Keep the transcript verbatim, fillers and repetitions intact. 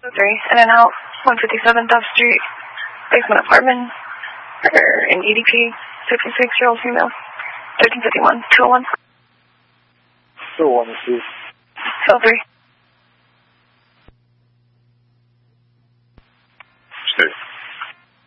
three, in and out, one fifty-seven Dove Street, basement apartment, or an E D P, fifty-six-year-old female, thirteen fifty-one, two oh one. two oh one, please. two oh three.